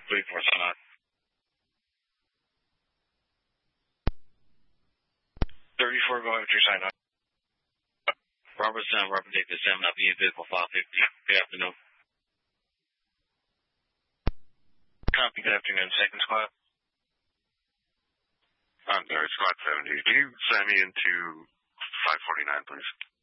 34 sign on. 34 going with your sign on. Robertson, Robert Davis, 7 up, vehicle 550. Good afternoon. Copy, good afternoon, second squad. I'm sorry, squad 70. Can you send me into 549, please?